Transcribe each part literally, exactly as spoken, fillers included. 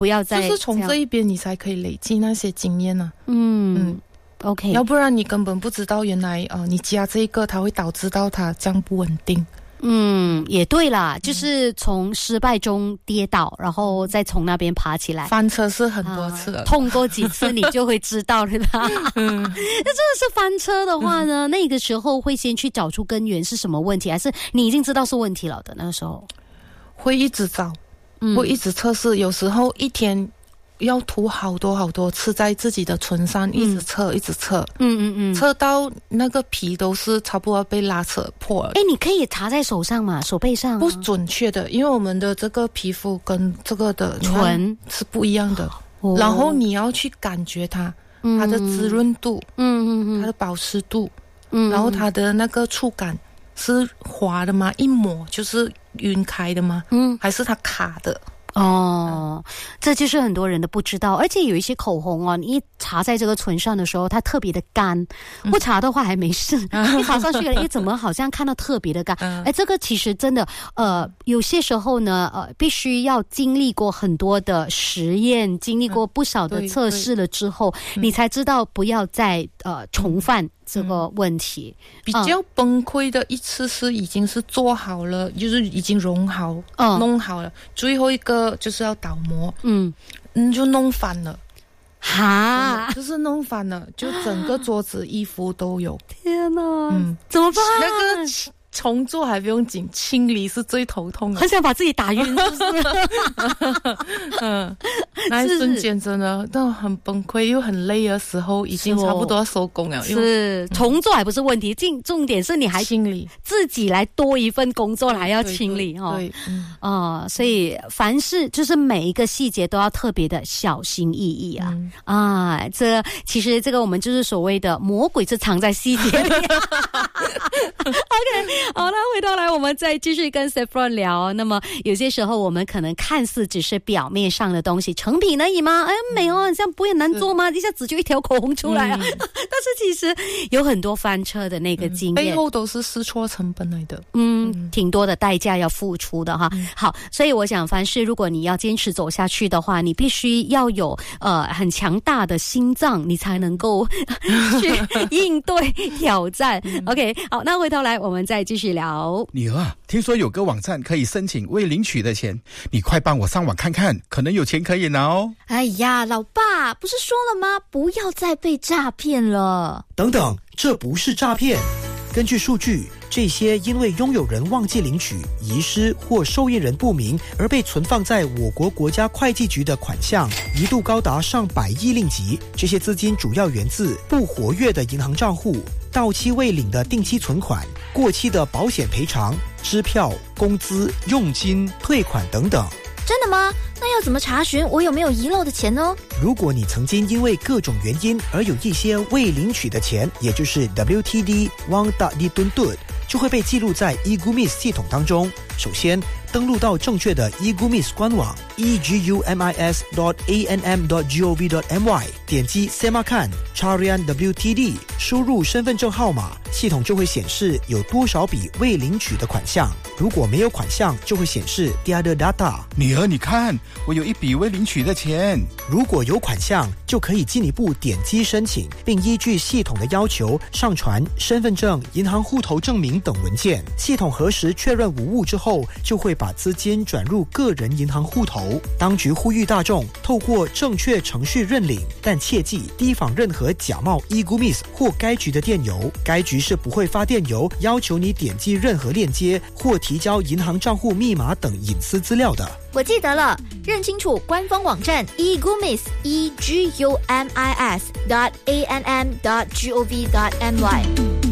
不要再就是从这一边你才可以累积那些经验啊。 嗯嗯 OK， 要不然你根本不知道原来呃你加这个它会导致到它这样不稳定。 嗯，也对啦，就是从失败中跌倒，然后再从那边爬起来。 翻车是很多次的、啊、 痛过几次你就会知道了啦。嗯，那真的是翻车的话呢、嗯、那个时候会先去找出根源是什么问题，还是你已经知道是问题了的那个时候？ 会一直找，会一直测试、嗯、有时候一天要涂好多好多次在自己的唇上、嗯、一直测一直测，嗯嗯嗯，测到那个皮都是差不多被拉扯破了。 诶，你可以擦在手上嘛，手背上、啊、 不准确的，因为我们的这个皮肤跟这个的唇是不一样的、哦、然后你要去感觉它、嗯、它的滋润度，嗯嗯嗯，它的保湿度，嗯，然后它的那个触感是滑的吗？一抹就是晕开的吗？嗯，还是它卡的？ 哦，这就是很多人的不知道。而且有一些口红啊，你一擦在这个唇上的时候它特别的干，不擦的话还没事、嗯、一擦上去了诶怎么好像看到特别的干、嗯、诶这个其实真的呃有些时候呢呃必须要经历过很多的实验，经历过不少的测试了之后、嗯、你才知道不要再呃重犯这个问题、 嗯、比较崩溃的一次是已经是做好了，就是已经融好、嗯、弄好了，最后一个就是要倒模，嗯嗯，就弄翻了， 哈， 就是弄翻了，就整个桌子、衣服都有。 天哪，嗯，怎么办？ 那个重做还不用紧，清理是最头痛的， 很想把自己打晕，是不是？ 嗯，那一瞬间真的都很崩溃又很累的时候，已经差不多要收工了。 是重做还不是问题，重重点是你还清理，自己来多一份工作还要清理哦。对，嗯，哦，所以凡事就是每一个细节都要特别的小心翼翼啊、嗯、啊！这其实这个我们就是所谓的魔鬼是藏在细节里。OK。好，那回头来我们再继续跟 Saffron 聊。那么有些时候我们可能看似只是表面上的东西，成品而已吗？哎，没有，这样不会很难做吗？一下子就一条口红出来啊、嗯、但是其实有很多翻车的那个经验、嗯、 背后都是试错成本来的， 嗯，嗯挺多的代价要付出的哈、嗯、好，所以我想凡事如果你要坚持走下去的话，你必须要有呃很强大的心脏，你才能够去应对挑战、嗯、OK， 好，那回头来我们再继续聊。 女儿啊，听说有个网站可以申请未领取的钱，你快帮我上网看看，可能有钱可以拿哦。 哎呀，老爸，不是说了吗？不要再被诈骗了。 等等，这不是诈骗。根据数据，这些因为拥有人忘记领取、遗失或受益人不明而被存放在我国国家会计局的款项，一度高达上百亿令吉。这些资金主要源自不活跃的银行账户、到期未领的定期存款、过期的保险赔偿、支票、工资、佣金、退款等等。 真的吗？那要怎么查询我有没有遗漏的钱呢？ 如果你曾经因为各种原因而有一些未领取的钱，也就是 W T D Wang Tak Dituntut， 就会被记录在 e-Gumis 系统当中。首先，登录到正确的 e-Gumis 官网 e g u m i s dot a n m dot gov dot m y， 点击 Semakan Carian W T D， 输入身份证号码，系统就会显示有多少笔未领取的款项。如果没有款项，就会显示 Tiada data。 女儿，你看，我有一笔未领取的钱。 如果有款项，就可以进一步点击申请，并依据系统的要求上传身份证、银行户头证明等文件。系统核实确认无误之后，就会把资金转入个人银行户头。当局呼吁大众透过正确程序认领，但切记提防任何假冒 e-Gumis 或该局的电邮。该局是不会发电邮要求你点击任何链接或提交银行账户密码等隐私资料的。 我记得了，认清楚官方网站 e-Gumis e g u m i s dot a n m dot gov dot m y。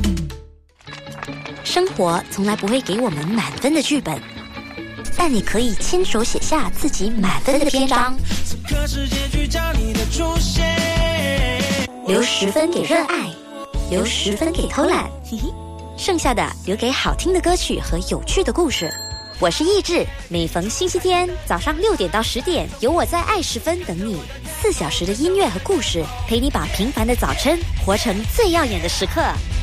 生活从来不会给我们满分的剧本，但你可以亲手写下自己满分的篇章，留十分给热爱，留十分给偷懒，剩下的留给好听的歌曲和有趣的故事。我是意志，每逢星期天早上六点到十点，有我在爱十分等你，四小时的音乐和故事，陪你把平凡的早晨活成最耀眼的时刻。